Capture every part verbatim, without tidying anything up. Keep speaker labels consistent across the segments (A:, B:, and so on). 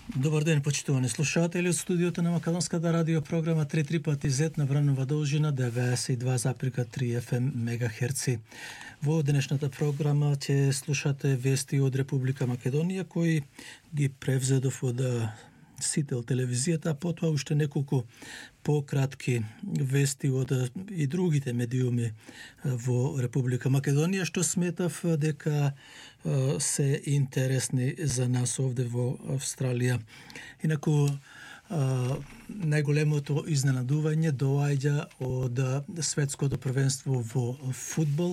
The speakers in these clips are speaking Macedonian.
A: Добар ден, почитувани слушатели од студиото на Македонската радио програма три три пати зет на вранова должина деветдесет и два запирка три еф ем мегахерци. Во денешната програма ќе слушате вести од Република Македонија кои ги превзедов од Сител телевизијата, а потоа уште неколку пократки вести од и другите медиуми во Република Македонија, што сметав дека се интересни за нас овде во Австралија. Инаку, најголемото изненадување доаѓа од светското првенство во фудбал.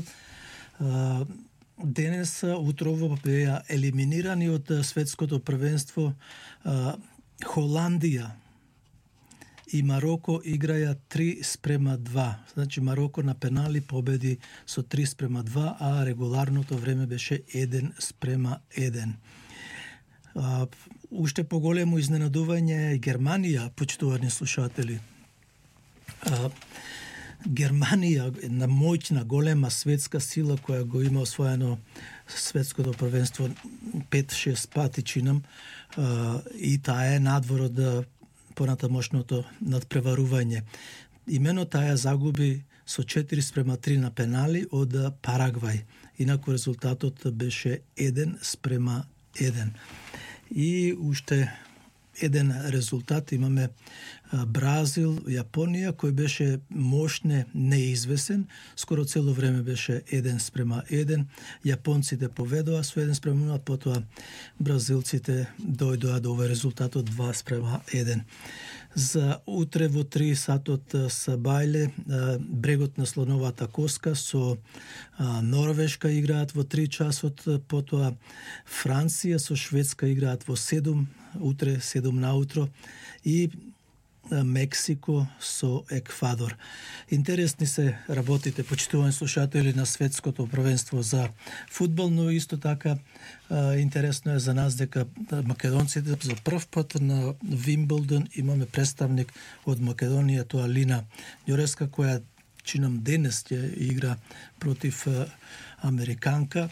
A: Денес утрово беа елиминирани од светското првенство Холандија и Мароко играја три спрема два. Значи Мароко на пенали победи со три спрема два, а регуларното време беше еден спрема еден. А, уште поголемо изненадување е Германија, почитувани слушатели. А, Германија, една моćна, голема светска сила која го има освоено светското првенство пет-шест пати, чинам, и таа е надвор од понатамошното надпреварување. Имено таа загуби со четири спрема три на пенали од Парагвај. Инаку резултатот беше еден спрема еден. И уште еден резултат имаме Бразил, Јапонија, кој беше мощне неизвесен, скоро цело време беше еден спрема еден. Јапонците поведоа со еден спрема нула, потоа бразилците дојдоа до овој резултат од два спрема еден. За утре во три сатот са бајле, брегот на слоновата коска со Норвешка играат во три часот, потоа Франција со Шведска играат во седум, утре седум наутро, и Мексико со Еквадор. Интересни се работите, почитувани слушатели, на светското првенство за фудбал, но исто така интересно е за нас дека македонците за прв пат на Вимблдон имаме представник од Македонија, тоа Лина Ѓореска, која чинам денес ќе игра против американка.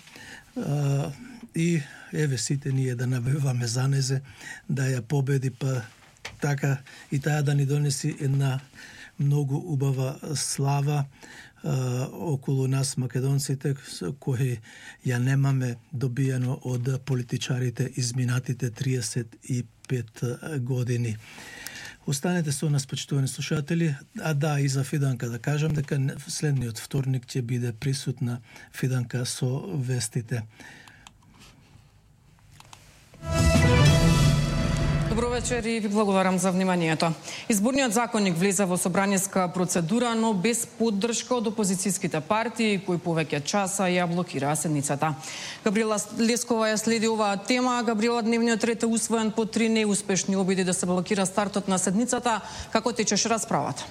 A: И еве сите ние да навиваме за незе да ја победи, па така и таа да ни донеси една многу убава слава а, околу нас македонците, кои ја немаме добиено од политичарите изминатите триесет и пет години. Останете со нас, почитувани слушатели. А да, и за Фиданка да кажам дека следниот вторник ќе биде присутна Фиданка со вестите.
B: Добро вечер и ви благодарам за вниманието. Изборниот законник влезе во собраниска процедура, но без поддршка од опозицијските партии кои повеќе часа ја блокираа седницата. Габриела Лескова ја следи оваа тема. Габриела, дневниот ред е усвоен по три неуспешни обиди да се блокира стартот на седницата. Како течеше расправата?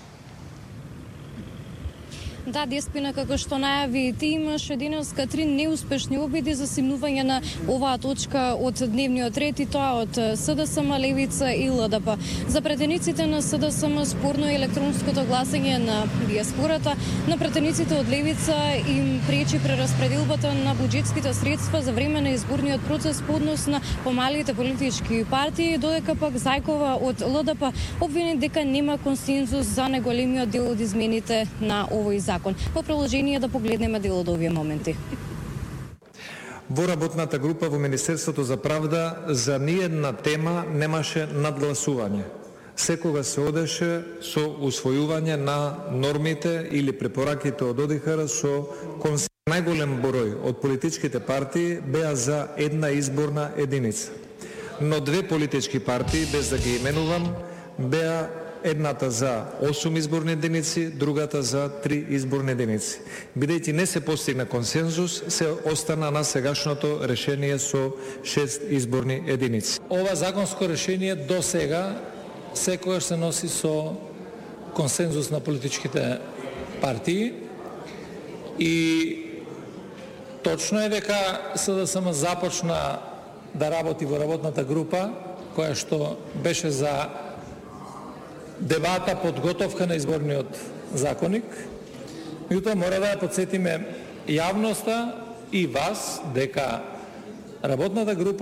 C: Да, Деспина, како што најави ти, имаше денеска три неуспешни обиди за симнување на оваа точка од дневниот ред, и тоа од СДСМ, Левица и ЛДП. За претениците на СДСМ спорно е електронското гласање на диаспората, на претениците од Левица им пречи прераспределбата на буџетските средства за време на изборниот процес по однос на помалите политички партии, додека пак Зајкова од ЛДП обвини дека нема консензус за најголемиот дел од измените на овој закон. По приложение да погледнеме дел од овие моменти.
D: Во работната група во Министерството за правда за ниедна тема немаше надгласување. Секога се одеше со усвојување на нормите или препораките од ОДИХР со консензус. Најголем број од политичките партии беа за една изборна единица. Но две политички партии, без да ги именувам, беа едната за осум изборни единици, другата за три изборни единици. Бидејќи не се постигна консензус, се остана на сегашното решение со шест изборни единици.
E: Ова законско решение до сега секогаш се носи со консензус на политичките партии и точно е дека СДСМ започна да работи во работната група, која што беше за дебата, подготовка на изборниот законник. Меѓутоа мора да ја подсетиме јавноста и вас дека работната група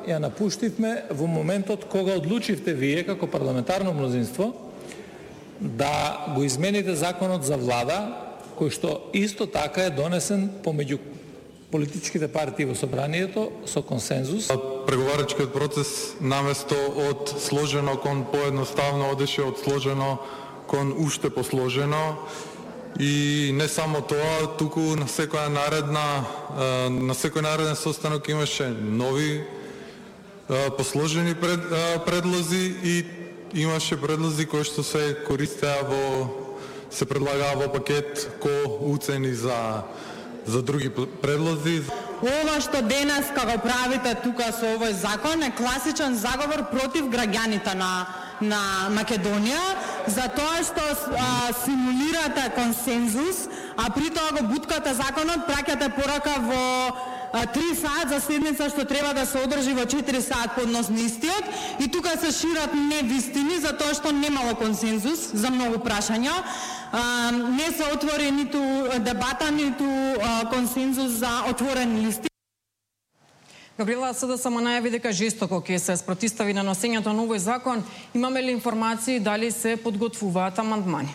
E: ја напуштивме во моментот кога одлучивте вие како парламентарно мнозинство да го измените законот за влада, кој што исто така е донесен помеѓу политичките партии во собранието со консензус.
F: Преговарачкиот процес наместо од сложено кон поедноставно одеше од сложено кон уште посложено. И не само тоа, туку на секоја наредна на секој нареден состанок имаше нови посложени пред, предлози и имаше предлози кои што се користеа во се предлагаа во пакет ко уцени за за други предлози.
G: Ова што денес го правите тука со овој закон е класичен заговор против граѓаните на на Македонија, за тоа што а, симулирате консензус, а при тоа го буткате законот, праќате порака во а, три саат за седница што треба да се одржи во четири саат поднос истиот, и тука се шират невистини за тоа што немало консензус за многу прашања. А, не се отвори ниту дебата, ниту а, консензус за отворени листи.
B: Габриела, СДСМ најави дека жестоко ќе се спротивстави на носењето на овој закон. Имаме ли информации дали се подготвуваат амандмани?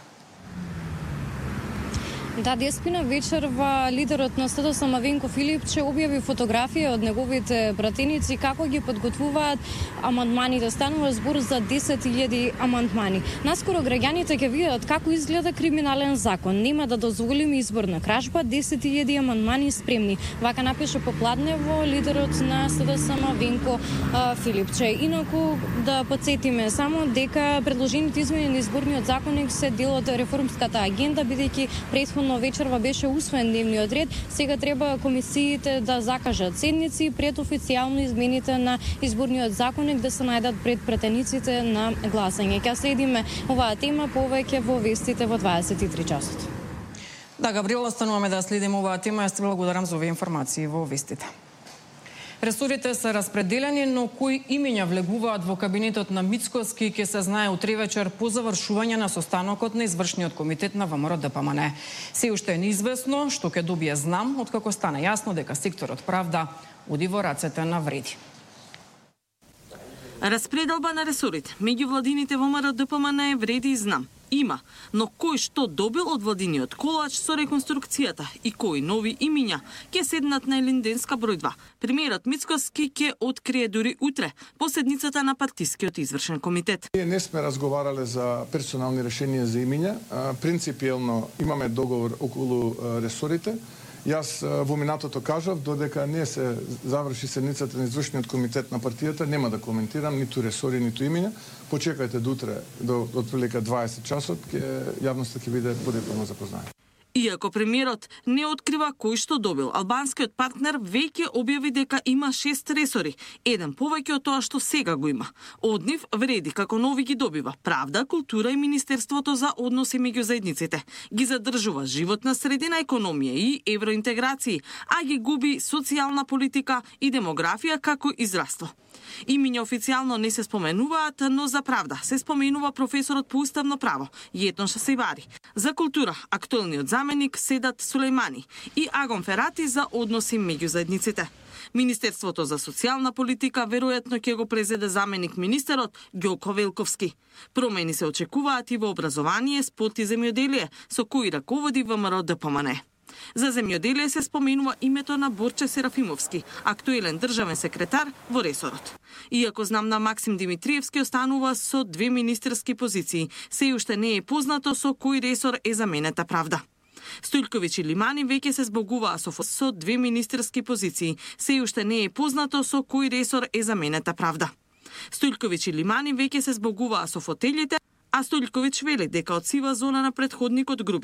C: Да, деспина вечерва лидерот на СДСМ Венко Филипче објави фотографија од неговите пратеници како ги подготвуваат амандманите. Станува збор за десет илјади амандмани. Наскоро граѓаните ќе видат како изгледа криминален закон. Нема да дозволиме избор на кражба, десет илјади амандмани спремни. Вака напише попладнево лидерот на СДСМ Венко а, Филипче. Инаку да подсетиме само дека предложените измени на изборниот законник се дел од реформската агенда, бидејќи претходно вечерва беше усвоен дневниот ред. Сега треба комисиите да закажат седници пред официјално измените на изборниот законник да се најдат пред пратениците на гласање. Ќе следиме оваа тема повеќе во вестите во дваесет и три часот.
B: Да, Габриела, стануваме да следиме оваа тема. Јас ти благодарам за овие информации во вестите. Ресорите се распределени, но кои имиња влегуваат во кабинетот на Мицкоски ќе се знае утре вечер по завршување на состанокот на извршниот комитет на ВМРО Д П М Н. Се уште е неизвестно што ќе добие знам, откако стана јасно дека секторот правда оди во рацете на Вреди.
H: Распределба на ресорите меѓу владините во ВМРО Д П М Н е Вреди и знам. Има, но кој што добил од владиниот колач со реконструкцијата и кои нови имиња ќе седнат на Елинденска број два. Премиерот Мицкоски ќе открие дури утре по седницата на партискиот извршен комитет.
I: Ние не сме разговарале за персонални решенија за имиња. Принципиелно имаме договор околу ресорите. Јас во минатото кажав, додека не се заврши седницата на извршниот комитет на партијата, нема да коментирам ниту ресори, ниту имиња. Почекајте до утре, до отприлика дваесет часот, ќе јавноста ќе биде подетално запознаена.
H: Иако премиерот не открива кој што добил, албанскиот партнер веќе објави дека има шест ресори, еден повеќе од тоа што сега го има. Од нив Вреди како нови ги добива Правда, култура и Министерството за односи меѓу заедниците. Ги задржува животна средина, економија и евроинтеграции, а ги губи социјална политика и демографија како израство. Имиња официјално не се споменуваат, но за Правда се споменува професорот по уставно право Јетон Шасибари. За култура актуелниот заменик Седат Сулејмани и Агон Ферати за односи меѓу заедниците. Министерството за социјална политика веројатно ќе го презеде заменик министерот Ѓоко Велковски. Промени се очекуваат и во образование, спорт и земјоделие, со кои раководи ВМРО Д П М Н. За земјоделие се споменува името на Борче Серафимовски, актуелен државен секретар во ресорот. Иако знам на Максим Димитриевски останува со две министерски позиции, се уште не е познато со кој ресор е заменета Правда. Стојлковиќ и Лимани веќе се збогуваа со со две министерски позиции, се уште не е познато со кој ресор е заменета Правда. Стојлковиќ и Лимани веќе се збогуваа со фотелите, а Стојлковиќ вели дека од сива зона на претходникот групи